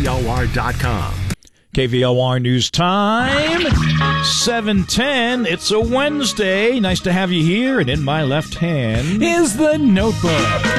KVLR.com. KVLR News Time, 7:10. It's a Wednesday. Nice to have you here. And in my left hand is the Notebook.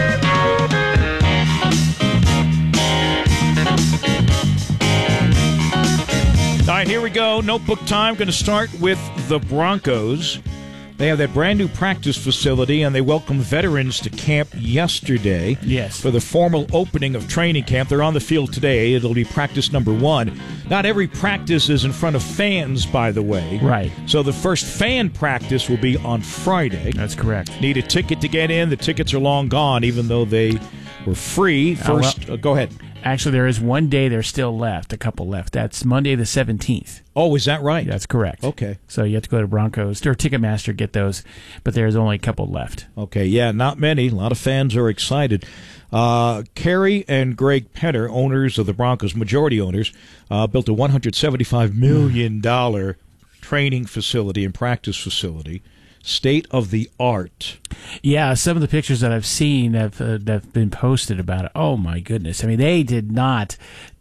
All right, here we go. Notebook time. Going to start with the Broncos. They have that brand new practice facility, and they welcomed veterans to camp yesterday. Yes. For the formal opening of training camp. They're on the field today. It'll be practice number 1. Not every practice is in front of fans, by the way. Right. So the first fan practice will be on Friday. That's correct. Need a ticket to get in. The tickets are long gone, even though they were free. First, go ahead. Actually, there is one day there's still left, a couple left. That's Monday the 17th. Oh, is that right? That's correct. Okay. So you have to go to Broncos or Ticketmaster, get those, but there's only a couple left. Okay, yeah, not many. A lot of fans are excited. Kerry and Greg Penner, owners of the Broncos, majority owners, built a $175 million training facility and practice facility. State of the art. Yeah, some of the pictures that I've seen that have been posted about it. Oh my goodness! I mean, they did not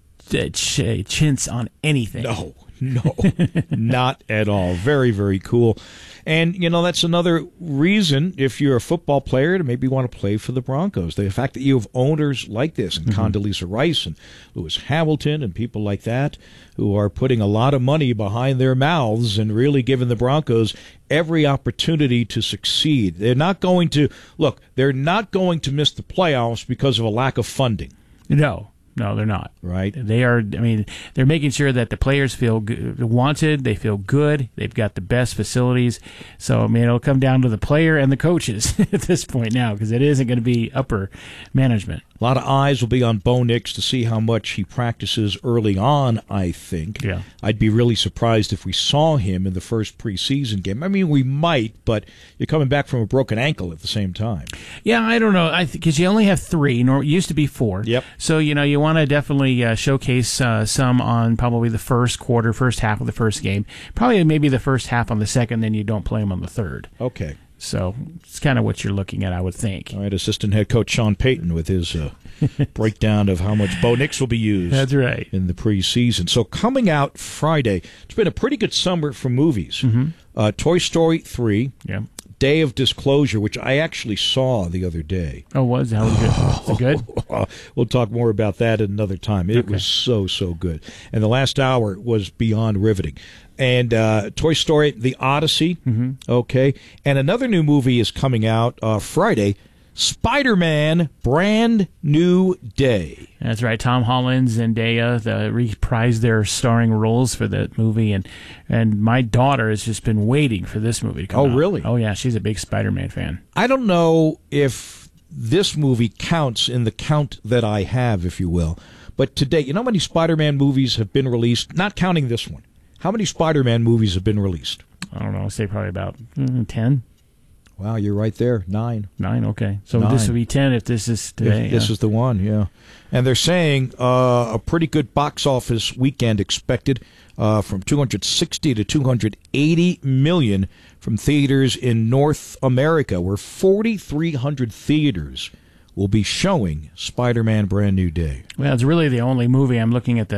chintz on anything. No, not at all. Very, very cool. And, you know, that's another reason, if you're a football player, to maybe want to play for the Broncos. The fact that you have owners like this, and Condoleezza Rice and Lewis Hamilton and people like that, who are putting a lot of money behind their mouths and really giving the Broncos every opportunity to succeed. They're not going to miss the playoffs because of a lack of funding. No, they're not. Right. They are. I mean, they're making sure that the players feel wanted. They feel good. They've got the best facilities. So, I mean, it'll come down to the player and the coaches at this point now, because it isn't going to be upper management. A lot of eyes will be on Bo Nix to see how much he practices early on, I think. Yeah. I'd be really surprised if we saw him in the first preseason game. I mean, we might, but you're coming back from a broken ankle at the same time. Yeah, I don't know. Because you only have 3. It used to be 4. Yep. So, you want to definitely showcase some on probably the first half of the first game. Probably maybe the first half on the second, then you don't play them on the third. Okay. So it's kind of what you're looking at, I would think. All right, assistant head coach Sean Payton with his breakdown of how much Bo Nix will be used. That's right. In the preseason. So coming out Friday, it's been a pretty good summer for movies. Toy Story 3, Day of Disclosure, which I actually saw the other day. Oh, was that good? Was it good? We'll talk more about that at another time. It was so good. And the last hour was beyond riveting. And Toy Story, The Odyssey, okay. And another new movie is coming out Friday, Spider-Man, Brand New Day. That's right. Tom Holland, Zendaya, reprised their starring roles for that movie, and my daughter has just been waiting for this movie to come out. Oh, really? Oh, yeah. She's a big Spider-Man fan. I don't know if this movie counts in the count that I have, if you will, but today, you know how many Spider-Man movies have been released? Not counting this one. How many Spider-Man movies have been released? I don't know. I'd say probably about 10. Wow, you're right there. 9. 9, okay. So 9. This would be 10 if this is today. This is the one, yeah. And they're saying a pretty good box office weekend expected from 260 to 280 million from theaters in North America, where 4,300 theaters will be showing Spider-Man Brand New Day. Well, it's really the only movie I'm looking at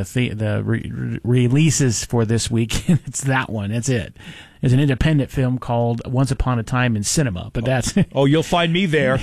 the releases for this week. It's that one. That's it. There's an independent film called Once Upon a Time in Cinema, but that's... Oh, you'll find me there.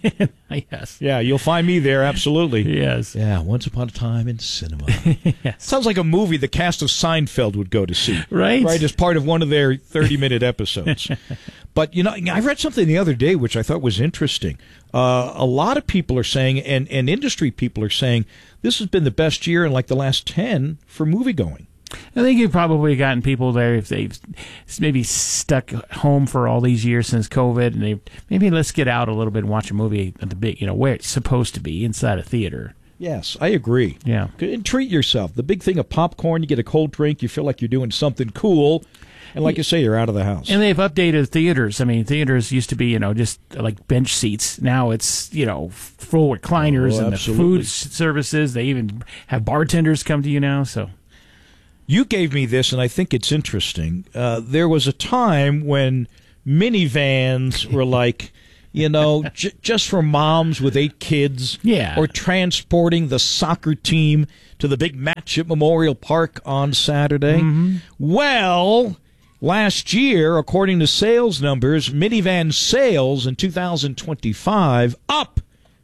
Yes. Yeah, you'll find me there, absolutely. Yes. Yeah, Once Upon a Time in Cinema. Yes. Sounds like a movie the cast of Seinfeld would go to see. Right? Right, as part of one of their 30-minute episodes. But, you know, I read something the other day which I thought was interesting. A lot of people are saying, and industry people are saying, this has been the best year in like the last 10 for moviegoing. I think you've probably gotten people there if they've maybe stuck home for all these years since COVID, and maybe let's get out a little bit and watch a movie at the big, where it's supposed to be, inside a theater. Yes, I agree. Yeah. And treat yourself. The big thing of popcorn, you get a cold drink, you feel like you're doing something cool. And like you say, you're out of the house. And they've updated theaters. I mean, theaters used to be, just like bench seats. Now it's, full recliners and the food services. They even have bartenders come to you now. So you gave me this, and I think it's interesting. There was a time when minivans were like just for moms with 8 kids. Yeah. Or transporting the soccer team to the big match at Memorial Park on Saturday. Mm-hmm. Well, last year, according to sales numbers, minivan sales in 2025 up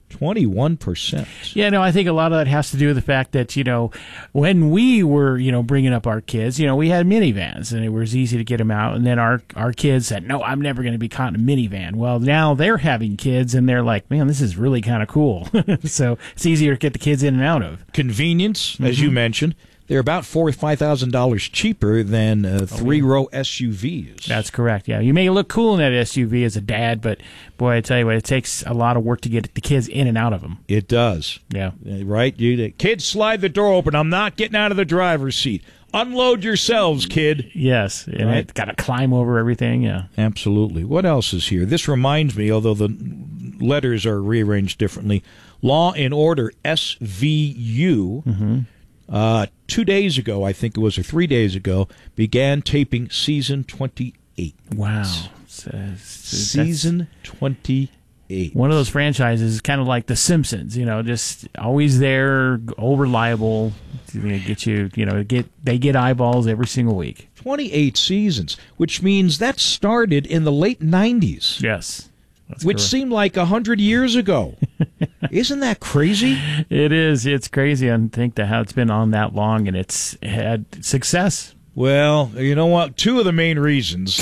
21%. Yeah, no, I think a lot of that has to do with the fact that, when we were, bringing up our kids, we had minivans and it was easy to get them out. And then our kids said, no, I'm never going to be caught in a minivan. Well, now they're having kids and they're like, man, this is really kind of cool. So it's easier to get the kids in and out of. Convenience, as you mentioned. They're about $4,000 or $5,000 cheaper than 3-row SUVs. That's correct. Yeah, you may look cool in that SUV as a dad, but boy, I tell you what, it takes a lot of work to get the kids in and out of them. It does. Yeah. Right? Kids, slide the door open. I'm not getting out of the driver's seat. Unload yourselves, kid. Yes, and right? Got to climb over everything. Yeah, absolutely. What else is here? This reminds me, although the letters are rearranged differently. Law and Order SVU. Mm-hmm. 2 days ago, I think it was, or 3 days ago, began taping season 28. Wow. Season 28. One of those franchises, kind of like The Simpsons, just always there, all reliable, get you, they get eyeballs every single week. 28 seasons, which means that started in the late 90s. Yes. Which seemed like 100 years ago. Isn't that crazy? It is. It's crazy. I think that how it's been on that long and it's had success. Well, you know what? 2 of the main reasons.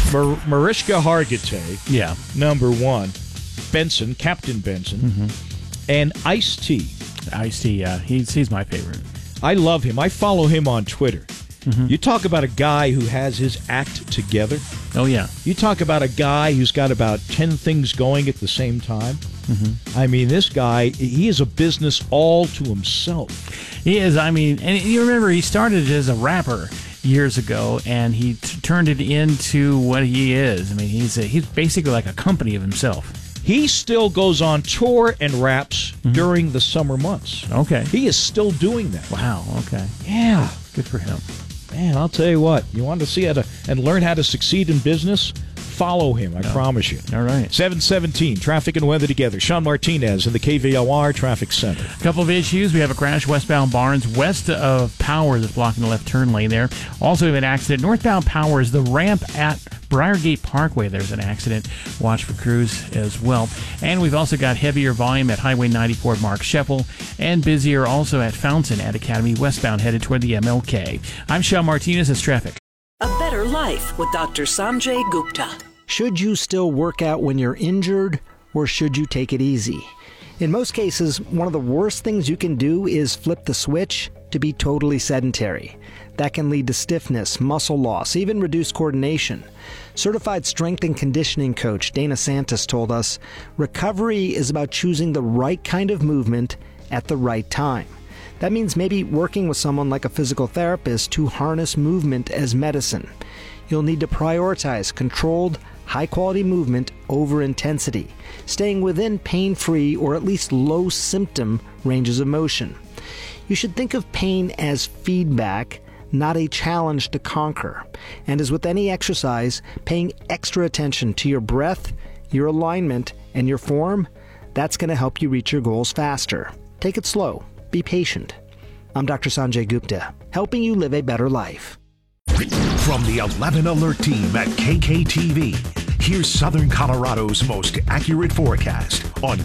Mariska Hargitay. Yeah. Number 1. Benson, Captain Benson. Mm-hmm. And Ice-T. Ice-T, yeah. He's my favorite. I love him. I follow him on Twitter. Mm-hmm. You talk about a guy who has his act together. Oh, yeah. You talk about a guy who's got about 10 things going at the same time. Mm-hmm. I mean, this guy, he is a business all to himself. He is. I mean, and you remember he started as a rapper years ago, and he turned it into what he is. I mean, he's basically like a company of himself. He still goes on tour and raps during the summer months. Okay. He is still doing that. Wow, okay. Yeah. Good for him. Man, I'll tell you what. You want to see how to and learn how to succeed in business? Follow him, I promise you. All right. 7:17, traffic and weather together. Sean Martinez in the KVOR Traffic Center. A couple of issues. We have a crash westbound Barnes west of Powers that's blocking the left turn lane there. Also, we have an accident northbound Powers, the ramp at Briargate Parkway. There's an accident. Watch for crews as well. And we've also got heavier volume at Highway 94 at Mark Sheppel and busier also at Fountain at Academy westbound headed toward the MLK. I'm Sean Martinez. It's traffic. A Better Life with Dr. Sanjay Gupta. Should you still work out when you're injured, or should you take it easy? In most cases, one of the worst things you can do is flip the switch to be totally sedentary. That can lead to stiffness, muscle loss, even reduced coordination. Certified strength and conditioning coach Dana Santos told us, recovery is about choosing the right kind of movement at the right time. That means maybe working with someone like a physical therapist to harness movement as medicine. You'll need to prioritize controlled, high-quality movement over intensity, staying within pain-free or at least low-symptom ranges of motion. You should think of pain as feedback, not a challenge to conquer. And as with any exercise, paying extra attention to your breath, your alignment, and your form, that's going to help you reach your goals faster. Take it slow. Be patient. I'm Dr. Sanjay Gupta, helping you live a better life. From the 11 Alert team at KKTV, here's Southern Colorado's most accurate forecast on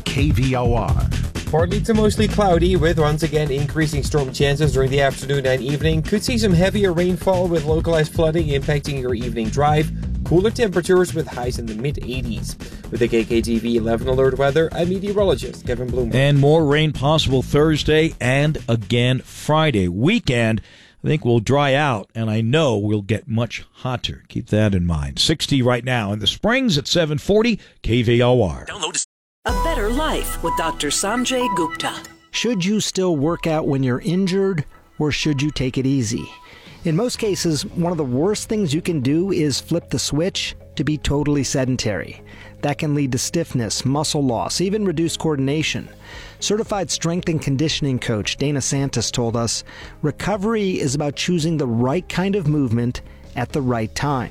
KVOR. Partly to mostly cloudy with once again increasing storm chances during the afternoon and evening. Could see some heavier rainfall with localized flooding impacting your evening drive. Cooler temperatures with highs in the mid-80s. With the KKTV 11 Alert weather, I'm meteorologist Kevin Bloomberg. And more rain possible Thursday and again Friday. Weekend, I think we'll dry out, and I know we'll get much hotter. Keep that in mind. 60 right now in the Springs at 740 KVOR. A Better Life with Dr. Sanjay Gupta. Should you still work out when you're injured, or should you take it easy? In most cases, one of the worst things you can do is flip the switch to be totally sedentary. That can lead to stiffness, muscle loss, even reduced coordination. Certified strength and conditioning coach Dana Santos told us, recovery is about choosing the right kind of movement at the right time.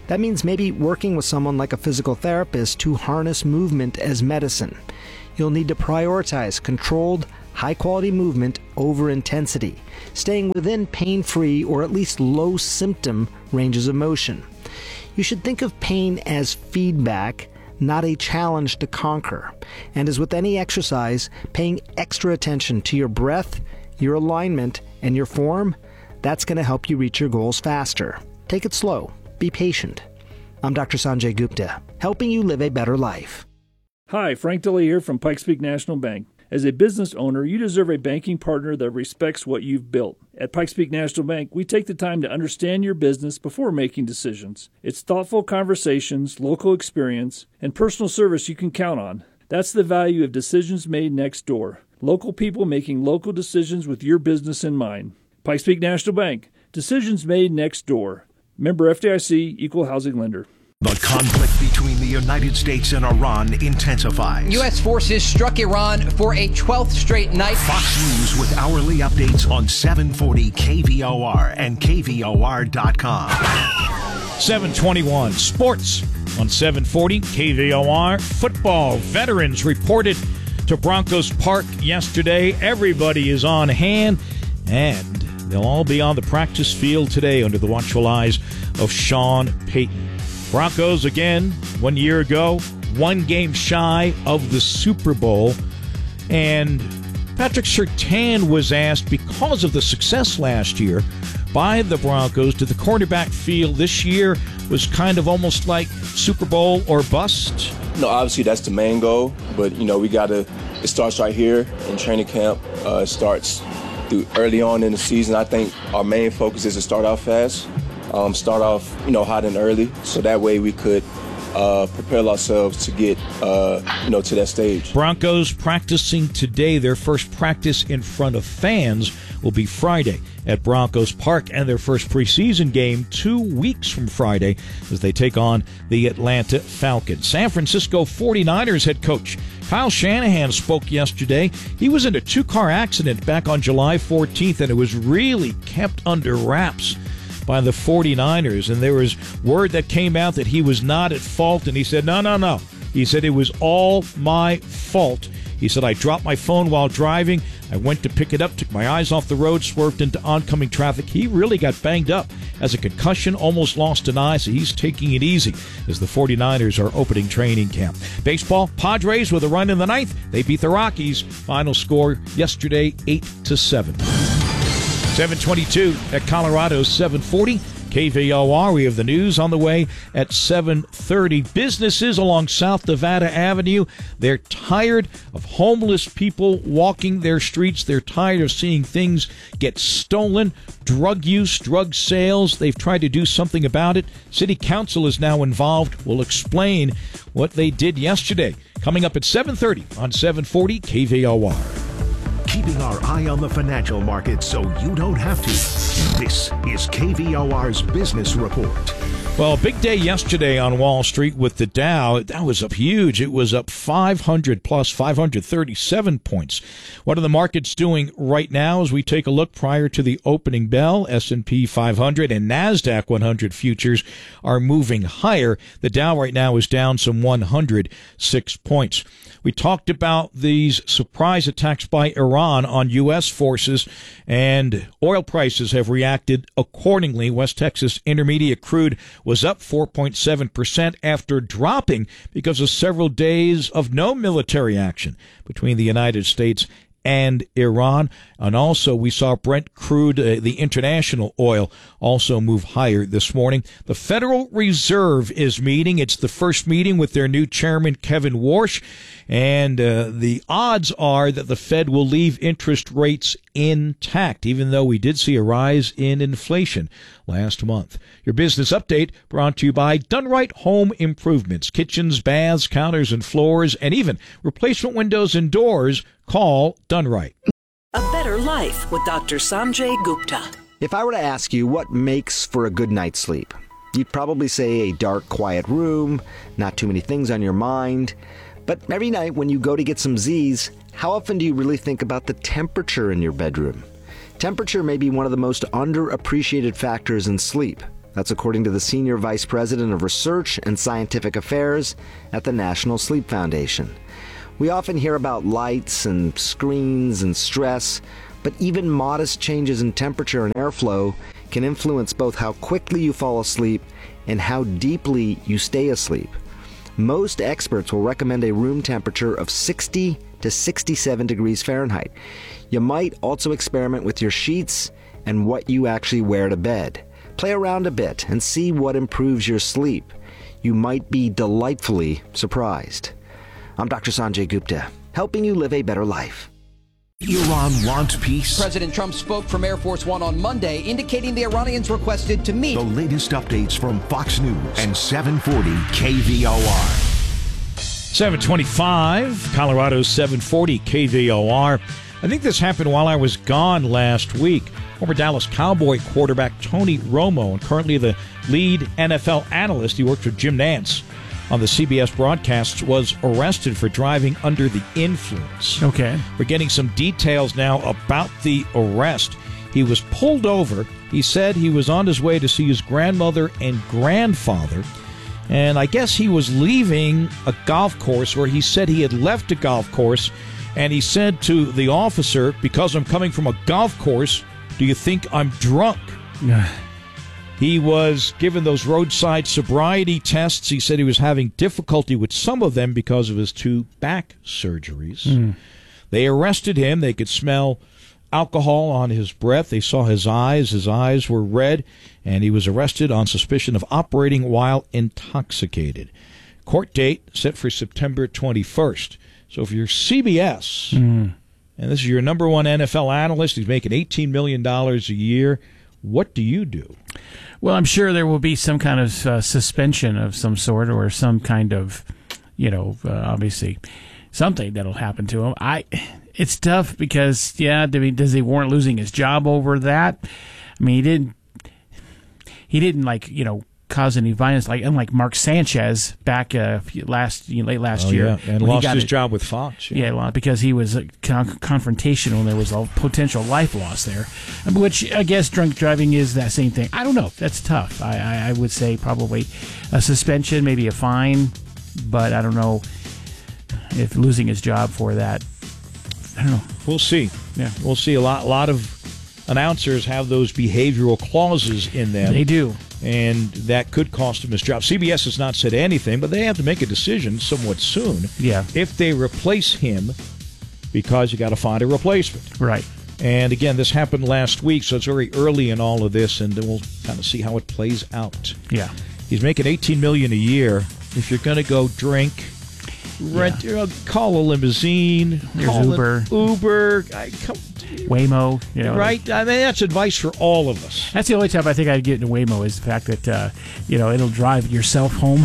That means maybe working with someone like a physical therapist to harness movement as medicine. You'll need to prioritize controlled, high-quality movement over intensity, staying within pain-free or at least low-symptom ranges of motion. You should think of pain as feedback, not a challenge to conquer. And as with any exercise, paying extra attention to your breath, your alignment, and your form, that's going to help you reach your goals faster. Take it slow. Be patient. I'm Dr. Sanjay Gupta, helping you live a better life. Hi, Frank Dilly here from Pikes Peak National Bank. As a business owner, you deserve a banking partner that respects what you've built. At Pikes Peak National Bank, we take the time to understand your business before making decisions. It's thoughtful conversations, local experience, and personal service you can count on. That's the value of decisions made next door. Local people making local decisions with your business in mind. Pikes Peak National Bank. Decisions made next door. Member FDIC, Equal Housing Lender. The conflict between the United States and Iran intensifies. U.S. forces struck Iran for a 12th straight night. Fox News with hourly updates on 740 KVOR and KVOR.com. 721 Sports on 740 KVOR. Football veterans reported to Broncos Park yesterday. Everybody is on hand, and they'll all be on the practice field today under the watchful eyes of Sean Payton. Broncos, again, 1 year ago, one game shy of the Super Bowl. And Patrick Surtain was asked, because of the success last year by the Broncos, did the quarterback feel this year was kind of almost like Super Bowl or bust? No, obviously that's the main goal, but, it starts right here in training camp. It starts through early on in the season. I think our main focus is to start off fast. Start off, hot and early, so that way we could prepare ourselves to get, to that stage. Broncos practicing today. Their first practice in front of fans will be Friday at Broncos Park, and their first preseason game 2 weeks from Friday as they take on the Atlanta Falcons. San Francisco 49ers head coach Kyle Shanahan spoke yesterday. He was in a two-car accident back on July 14th, and it was really kept under wraps by the 49ers, and there was word that came out that he was not at fault, and he said, no. He said, it was all my fault. He said, I dropped my phone while driving. I went to pick it up, took my eyes off the road, swerved into oncoming traffic. He really got banged up. Has a concussion, almost lost an eye, so he's taking it easy as the 49ers are opening training camp. Baseball, Padres with a run in the ninth. They beat the Rockies. Final score yesterday, 8-7. 722 at Colorado's 740 KVOR. We have the news on the way at 7:30. Businesses along South Nevada Avenue, they're tired of homeless people walking their streets. They're tired of seeing things get stolen, drug use, drug sales. They've tried to do something about it. City Council is now involved. We'll explain what they did yesterday. Coming up at 7:30 on 740 KVOR. Keeping our eye on the financial markets so you don't have to. This is KVOR's Business Report. Well, big day yesterday on Wall Street with the Dow. That was up huge. It was up 500 plus 537 points. What are the markets doing right now as we take a look prior to the opening bell? S&P 500 and NASDAQ 100 futures are moving higher. The Dow right now is down some 106 points. We talked about these surprise attacks by Iran on U.S. forces, and oil prices have reacted accordingly. West Texas Intermediate crude was up 4.7% after dropping because of several days of no military action between the United States and Iran. And also we saw Brent crude, the international oil, also move higher this morning. The Federal Reserve is meeting. It's the first meeting with their new chairman, Kevin Warsh. And the odds are that the Fed will leave interest rates intact, even though we did see a rise in inflation last month. Your business update brought to you by Dunright Home Improvements. Kitchens, baths, counters, and floors, and even replacement windows and doors. Call Dunright. A better life with Dr. Sanjay Gupta. If I were to ask you what makes for a good night's sleep, you'd probably say a dark, quiet room, not too many things on your mind. But every night when you go to get some Z's, how often do you really think about the temperature in your bedroom? Temperature may be one of the most underappreciated factors in sleep. That's according to the Senior Vice President of Research and Scientific Affairs at the National Sleep Foundation. We often hear about lights and screens and stress, but even modest changes in temperature and airflow can influence both how quickly you fall asleep and how deeply you stay asleep. Most experts will recommend a room temperature of 60 to 67 degrees Fahrenheit. You might also experiment with your sheets and what you actually wear to bed. Play around a bit and see what improves your sleep. You might be delightfully surprised. I'm Dr. Sanjay Gupta, helping you live a better life. Iran wants peace. President Trump spoke from Air Force One on Monday, indicating the Iranians requested to meet. The latest updates from Fox News and 740 KVOR. 725, Colorado's 740 KVOR. I think this happened while I was gone last week. Former Dallas Cowboy quarterback Tony Romo, and currently the lead NFL analyst, he worked with Jim Nantz on the CBS broadcasts, was arrested for driving under the influence. Okay. We're getting some details now about the arrest. He was pulled over. He said he was on his way to see his grandmother and grandfather, and I guess he was leaving a golf course, or he said he had left a golf course, and he said to the officer, "Because I'm coming from a golf course, do you think I'm drunk?" He was given those roadside sobriety tests. He said he was having difficulty with some of them because of his 2 back surgeries. They arrested him. They could smell alcohol on his breath. They saw his eyes. His eyes were red, and he was arrested on suspicion of operating while intoxicated. Court date set for September 21st. So if you're CBS, and this is your number one NFL analyst, he's making $18 million a year, what do you do? Well, I'm sure there will be some kind of suspension of some sort, or some kind of, obviously something that'll happen to him. It's tough because, does he warrant losing his job over that? I mean, he didn't cause any violence, unlike Mark Sanchez back late last year, and lost his job with Fox. Yeah, because he was confrontational, and there was a potential life loss there. Which I guess drunk driving is that same thing. I don't know. That's tough. I would say probably a suspension, maybe a fine, but I don't know if losing his job for that. I don't know. We'll see. Yeah, we'll see. A lot of announcers have those behavioral clauses in them. They do. And that could cost him his job. CBS has not said anything, but they have to make a decision somewhat soon. Yeah. If they replace him, because you got to find a replacement. Right. And again, this happened last week, so it's very early in all of this, and then we'll kind of see how it plays out. Yeah. He's making $18 million a year. If you're going to go drink, rent, call a limousine, there's Uber. Waymo, right? I mean, that's advice for all of us. That's the only time I think I'd get into Waymo is the fact that it'll drive yourself home.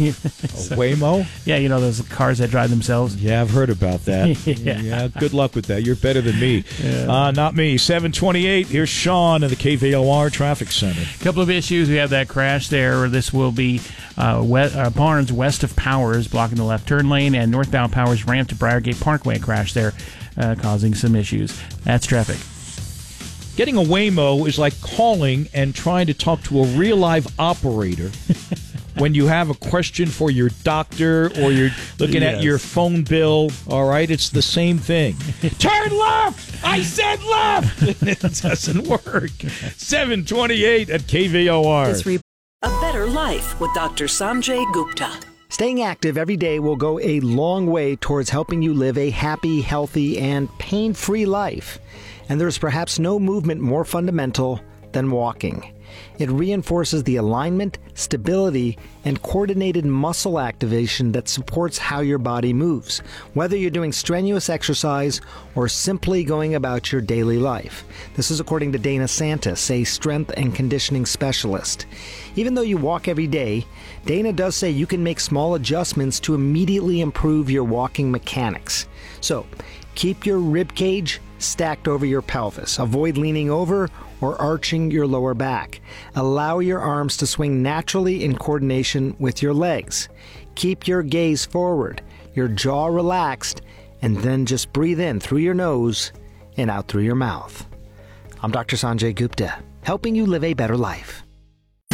Waymo? Yeah, those cars that drive themselves. Yeah, I've heard about that. Yeah, good luck with that. You're better than me. Not me. 728. Here's Sean in the KVOR Traffic Center. A couple of issues. We have that crash there. This will be Barnes west of Powers, blocking the left turn lane, and northbound Powers ramp to Briargate Parkway crash there, causing some issues. That's traffic. Getting a Waymo is like calling and trying to talk to a real live operator when you have a question for your doctor or you're looking at your phone bill. All right, it's the same thing. Turn left! I said left! It doesn't work. 728 at KVOR. A better life with Dr. Sanjay Gupta. Staying active every day will go a long way towards helping you live a happy, healthy, and pain-free life. And there's perhaps no movement more fundamental than walking. It reinforces the alignment, stability, and coordinated muscle activation that supports how your body moves, whether you're doing strenuous exercise or simply going about your daily life. This is according to Dana Santis, a strength and conditioning specialist. Even though you walk every day, Dana does say you can make small adjustments to immediately improve your walking mechanics. So, keep your rib cage stacked over your pelvis. Avoid leaning over or arching your lower back. Allow your arms to swing naturally in coordination with your legs. Keep your gaze forward, your jaw relaxed, and then just breathe in through your nose and out through your mouth. I'm Dr. Sanjay Gupta, helping you live a better life.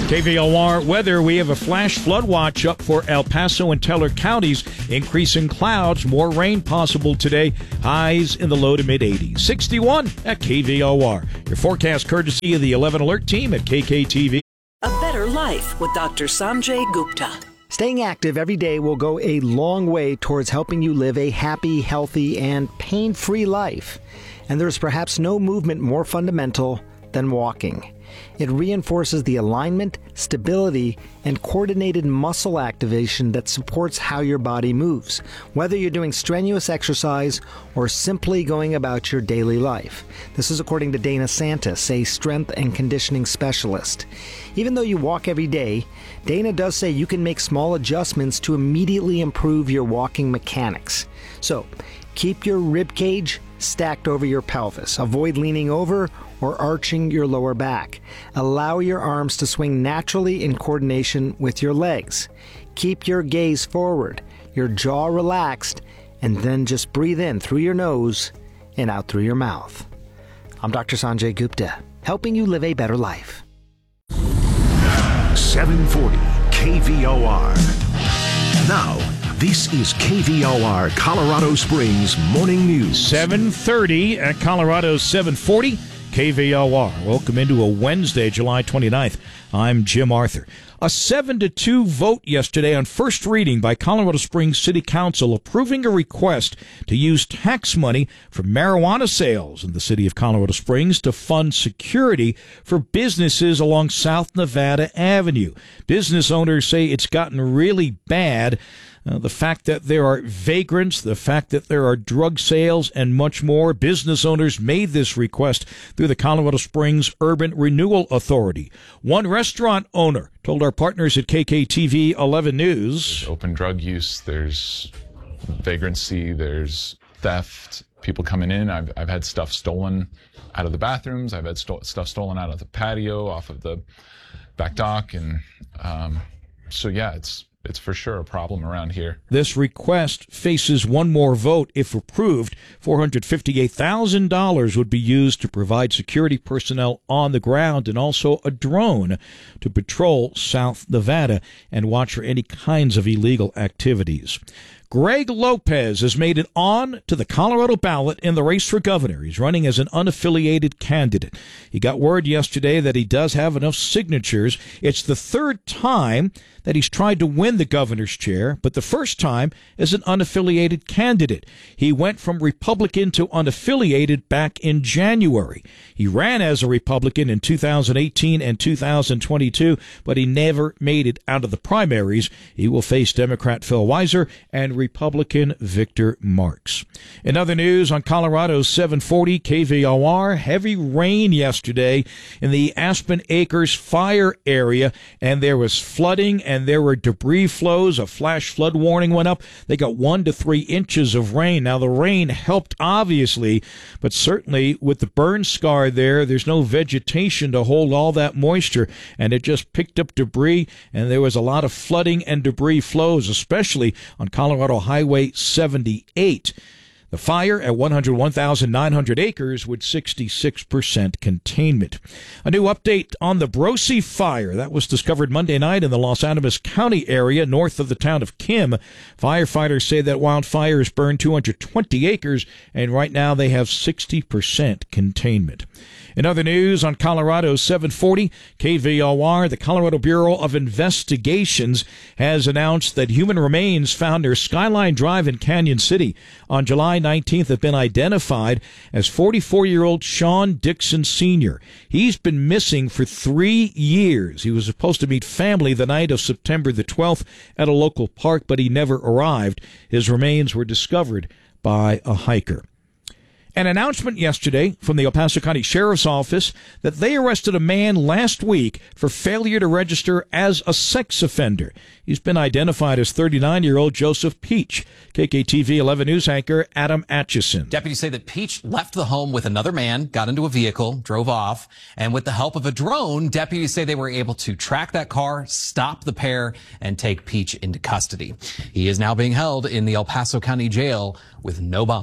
KVOR weather, we have a flash flood watch up for El Paso and Teller counties. Increasing clouds, more rain possible today. Highs in the low to mid 80s. 61 at KVOR. Your forecast courtesy of the 11 Alert team at KKTV. A Better Life with Dr. Sanjay Gupta. Staying active every day will go a long way towards helping you live a happy, healthy, and pain-free life. And there's perhaps no movement more fundamental than walking. It reinforces the alignment, stability, and coordinated muscle activation that supports how your body moves, whether you're doing strenuous exercise or simply going about your daily life. This is according to Dana Santis, a strength and conditioning specialist. Even though you walk every day, Dana does say you can make small adjustments to immediately improve your walking mechanics. So, keep your rib cage stacked over your pelvis. Avoid leaning over or arching your lower back. Allow your arms to swing naturally in coordination with your legs. Keep your gaze forward, your jaw relaxed, and then just breathe in through your nose and out through your mouth. I'm Dr. Sanjay Gupta, helping you live a better life. 740 KVOR. Now, this is KVOR Colorado Springs Morning News. 7:30 at Colorado's 740 KVOR. Welcome into a Wednesday, July 29th. I'm Jim Arthur. A 7-2 vote yesterday on first reading by Colorado Springs City Council approving a request to use tax money from marijuana sales in the city of Colorado Springs to fund security for businesses along South Nevada Avenue. Business owners say it's gotten really bad. The fact that there are vagrants, the fact that there are drug sales, and much more. Business owners made this request through the Colorado Springs Urban Renewal Authority. One restaurant owner told our partners at KKTV 11 News. There's open drug use, there's vagrancy, there's theft, people coming in. I've had stuff stolen out of the bathrooms. I've had stuff stolen out of the patio, off of the back dock. And so, yeah, it's for sure a problem around here. This request faces one more vote. If approved, $458,000 would be used to provide security personnel on the ground and also a drone to patrol South Nevada and watch for any kinds of illegal activities. Greg Lopez has made it on to the Colorado ballot in the race for governor. He's running as an unaffiliated candidate. He got word yesterday that he does have enough signatures. It's the third time that he's tried to win the governor's chair, but the first time as an unaffiliated candidate. He went from Republican to unaffiliated back in January. He ran as a Republican in 2018 and 2022, but he never made it out of the primaries. He will face Democrat Phil Weiser and Republican Victor Marks. In other news, on Colorado's 740 KVOR, heavy rain yesterday in the Aspen Acres fire area, and there was flooding and there were debris flows. A flash flood warning went up. They got 1 to 3 inches of rain. Now, the rain helped, obviously, but certainly with the burn scar there's no vegetation to hold all that moisture, and it just picked up debris, and there was a lot of flooding and debris flows, especially on Colorado Highway 78. The fire at 101,900 acres with 66% containment. A new update on the Brosi fire that was discovered Monday night in the Los Animas County area north of the town of Kim. Firefighters say that wildfires burned 220 acres, and right now they have 60% containment. In other news, on Colorado's 740 KVOR, the Colorado Bureau of Investigations has announced that human remains found near Skyline Drive in Canyon City on July 19th have been identified as 44-year-old Sean Dixon Sr. He's been missing for 3 years. He was supposed to meet family the night of September the 12th at a local park, but he never arrived. His remains were discovered by a hiker. An announcement yesterday from the El Paso County Sheriff's Office that they arrested a man last week for failure to register as a sex offender. He's been identified as 39-year-old Joseph Peach. KKTV 11 News anchor Adam Atchison. Deputies say that Peach left the home with another man, got into a vehicle, drove off, and with the help of a drone, deputies say they were able to track that car, stop the pair, and take Peach into custody. He is now being held in the El Paso County Jail with no bond.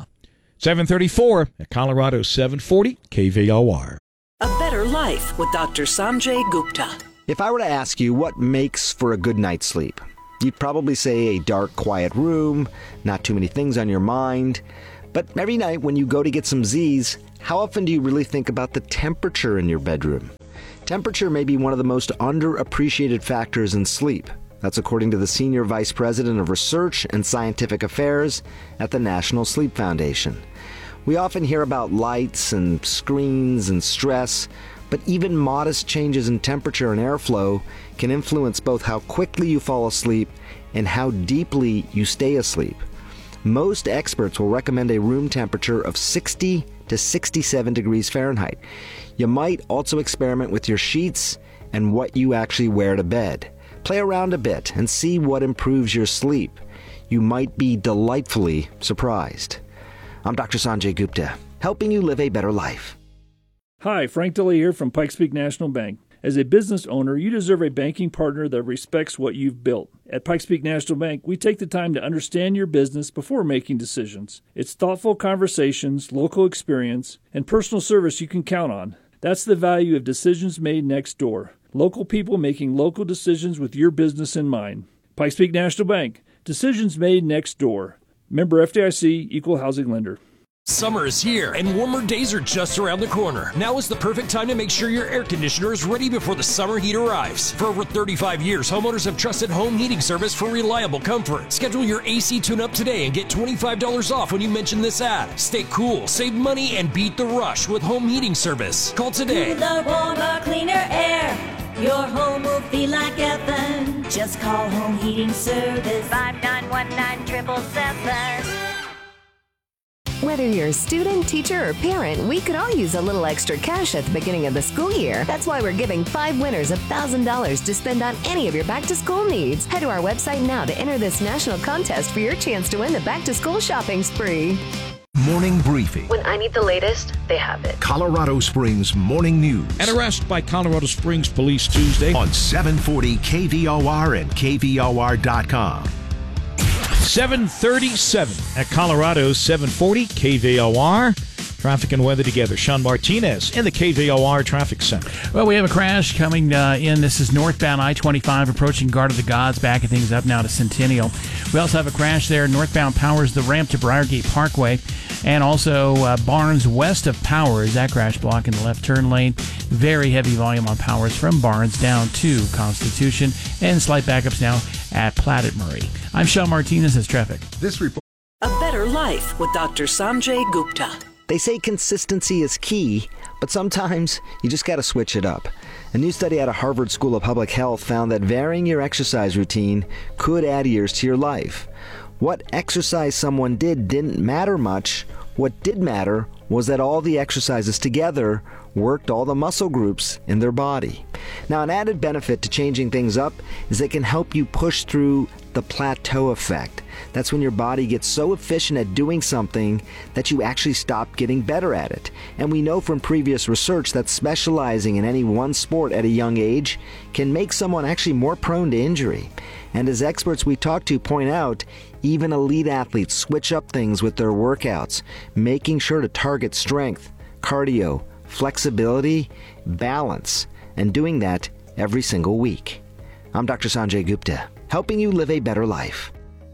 734 at Colorado 740 KVOR. A Better Life with Dr. Sanjay Gupta. If I were to ask you what makes for a good night's sleep, you'd probably say a dark, quiet room, not too many things on your mind. But every night when you go to get some Z's, how often do you really think about the temperature in your bedroom? Temperature may be one of the most underappreciated factors in sleep. That's according to the Senior Vice President of Research and Scientific Affairs at the National Sleep Foundation. We often hear about lights and screens and stress, but even modest changes in temperature and airflow can influence both how quickly you fall asleep and how deeply you stay asleep. Most experts will recommend a room temperature of 60 to 67 degrees Fahrenheit. You might also experiment with your sheets and what you actually wear to bed. Play around a bit and see what improves your sleep. You might be delightfully surprised. I'm Dr. Sanjay Gupta, helping you live a better life. Hi, Frank Dilly here from Pikes Peak National Bank. As a business owner, you deserve a banking partner that respects what you've built. At Pikes Peak National Bank, we take the time to understand your business before making decisions. It's thoughtful conversations, local experience, and personal service you can count on. That's the value of decisions made next door. Local people making local decisions with your business in mind. Pikes Peak National Bank. Decisions made next door. Member FDIC, Equal Housing Lender. Summer is here, and warmer days are just around the corner. Now is the perfect time to make sure your air conditioner is ready before the summer heat arrives. For over 35 years, homeowners have trusted Home Heating Service for reliable comfort. Schedule your AC tune-up today and get $25 off when you mention this ad. Stay cool, save money, and beat the rush with Home Heating Service. Call today. Cooler, warmer, cleaner air. Your home will feel like heaven. Just call Home Heating Service. 5919-777. Whether you're a student, teacher, or parent, we could all use a little extra cash at the beginning of the school year. That's why we're giving 5 winners $1,000 to spend on any of your back-to-school needs. Head to our website now to enter this national contest for your chance to win the back-to-school shopping spree. Morning Briefing. When I need the latest, they have it. Colorado Springs Morning News. An arrest by Colorado Springs Police Tuesday. On 740 KVOR and KVOR.com. 7:37 at Colorado's 740 KVOR. Traffic and weather together. Sean Martinez in the KVOR Traffic Center. Well, we have a crash coming in. This is northbound I-25 approaching Guard of the Gods, backing things up now to Centennial. We also have a crash there. Northbound Powers, the ramp to Briargate Parkway. And also Barnes west of Powers. That crash blocking the left turn lane. Very heavy volume on Powers from Barnes down to Constitution. And slight backups now at Platt at Murray. I'm Sean Martinez as traffic. This report. A better life with Dr. Sanjay Gupta. They say consistency is key, but sometimes you just got to switch it up. A new study out of Harvard School of Public Health found that varying your exercise routine could add years to your life. What exercise someone did didn't matter much. What did matter was that all the exercises together worked all the muscle groups in their body. Now, an added benefit to changing things up is it can help you push through the plateau effect. That's when your body gets so efficient at doing something that you actually stop getting better at it. And we know from previous research that specializing in any one sport at a young age can make someone actually more prone to injury. And as experts we talk to point out, even elite athletes switch up things with their workouts, making sure to target strength, cardio, flexibility, balance, and doing that every single week. I'm Dr. Sanjay Gupta, helping you live a better life.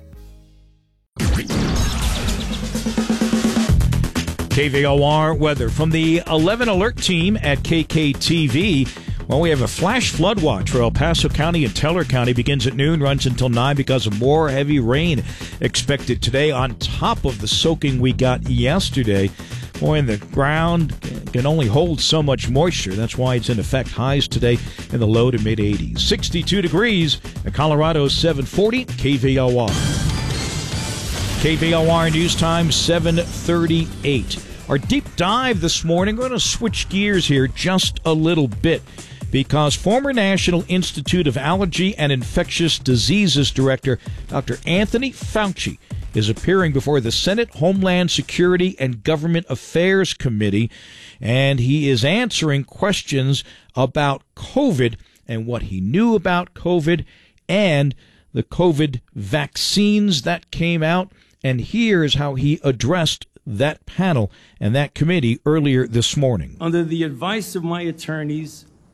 KVOR weather from the 11 alert team at KKTV. Well, we have a flash flood watch for El Paso County and Teller County. Begins at noon, runs until 9 because of more heavy rain expected today on top of the soaking we got yesterday. Boy, and the ground can only hold so much moisture. That's why it's in effect. Highs today in the low to mid 80s. 62 degrees at Colorado's 740 KVOR. KVOR News Time 7:38. Our deep dive this morning, we're going to switch gears here just a little bit because former National Institute of Allergy and Infectious Diseases Director Dr. Anthony Fauci is appearing before the Senate Homeland Security and Government Affairs Committee, and he is answering questions about COVID and what he knew about COVID and the COVID vaccines that came out. And here's how he addressed that panel and that committee earlier this morning. Under the advice of my attorneys,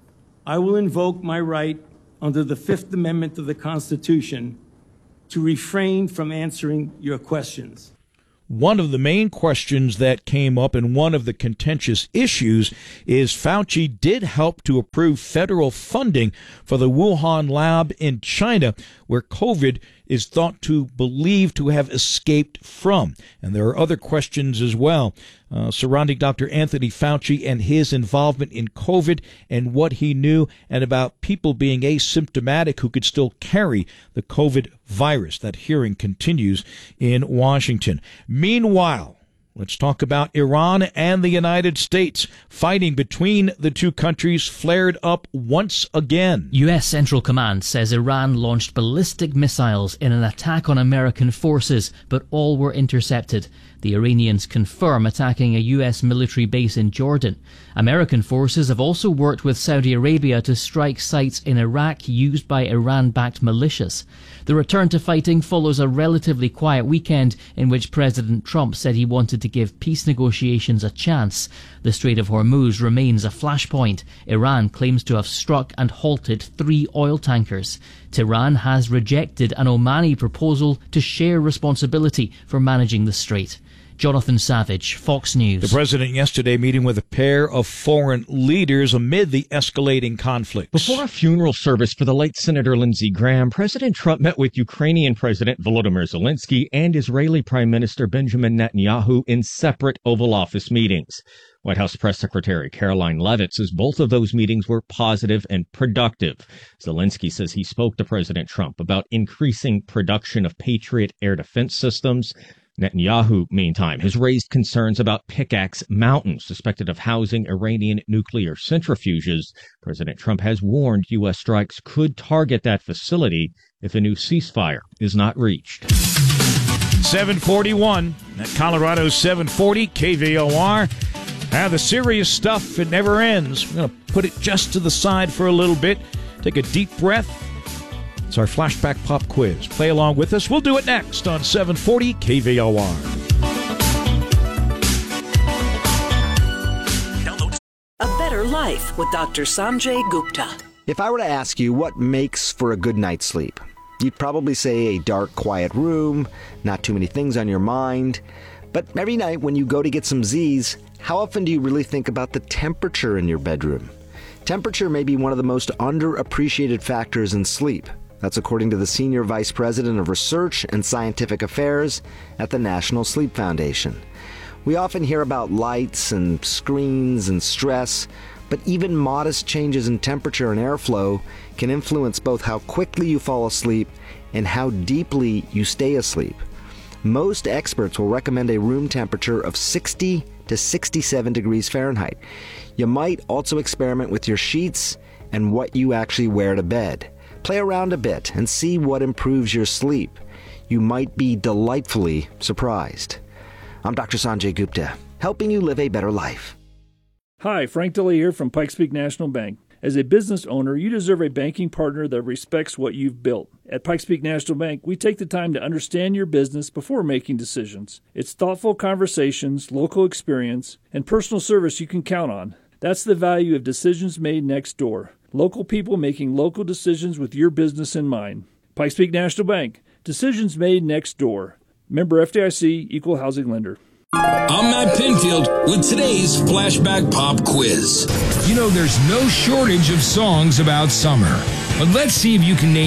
I will invoke my right under the Fifth Amendment of the Constitution to refrain from answering your questions. One of the main questions that came up and one of the contentious issues is Fauci did help to approve federal funding for the Wuhan lab in China, where COVID is thought to believe to have escaped from. And there are other questions as well surrounding Dr. Anthony Fauci and his involvement in COVID and what he knew, and about people being asymptomatic who could still carry the COVID virus. That hearing continues in Washington. Meanwhile, let's talk about Iran and the United States. Fighting between the two countries flared up once again. U.S. Central Command says Iran launched ballistic missiles in an attack on American forces, but all were intercepted. The Iranians confirm attacking a U.S. military base in Jordan. American forces have also worked with Saudi Arabia to strike sites in Iraq used by Iran-backed militias. The return to fighting follows a relatively quiet weekend in which President Trump said he wanted to give peace negotiations a chance. The Strait of Hormuz remains a flashpoint. Iran claims to have struck and halted 3 oil tankers. Tehran has rejected an Omani proposal to share responsibility for managing the strait. Jonathan Savage, Fox News. The president yesterday meeting with a pair of foreign leaders amid the escalating conflicts. Before a funeral service for the late Senator Lindsey Graham, President Trump met with Ukrainian President Volodymyr Zelensky and Israeli Prime Minister Benjamin Netanyahu in separate Oval Office meetings. White House Press Secretary Caroline Leavitt says both of those meetings were positive and productive. Zelensky says he spoke to President Trump about increasing production of Patriot air defense systems. Netanyahu, meantime, has raised concerns about Pickaxe Mountain, suspected of housing Iranian nuclear centrifuges. President Trump has warned U.S. strikes could target that facility if a new ceasefire is not reached. 741 at Colorado's 740 KVOR. The serious stuff, it never ends. We're going to put it just to the side for a little bit. Take a deep breath. It's our flashback pop quiz. Play along with us. We'll do it next on 740 KVOR. A Better Life with Dr. Sanjay Gupta. If I were to ask you what makes for a good night's sleep, you'd probably say a dark, quiet room, not too many things on your mind. But every night when you go to get some Z's, how often do you really think about the temperature in your bedroom? Temperature may be one of the most underappreciated factors in sleep. That's according to the Senior Vice President of Research and Scientific Affairs at the National Sleep Foundation. We often hear about lights and screens and stress, but even modest changes in temperature and airflow can influence both how quickly you fall asleep and how deeply you stay asleep. Most experts will recommend a room temperature of 60 to 67 degrees Fahrenheit. You might also experiment with your sheets and what you actually wear to bed. Play around a bit and see what improves your sleep. You might be delightfully surprised. I'm Dr. Sanjay Gupta, helping you live a better life. Hi, Frank DeLay here from Pikes Peak National Bank. As a business owner, you deserve a banking partner that respects what you've built. At Pikes Peak National Bank, we take the time to understand your business before making decisions. It's thoughtful conversations, local experience, and personal service you can count on. That's the value of decisions made next door. Local people making local decisions with your business in mind. Pikes Peak National Bank. Decisions made next door. Member FDIC, Equal Housing Lender. I'm Matt Pinfield with today's Flashback Pop Quiz. You know, there's no shortage of songs about summer, but let's see if you can name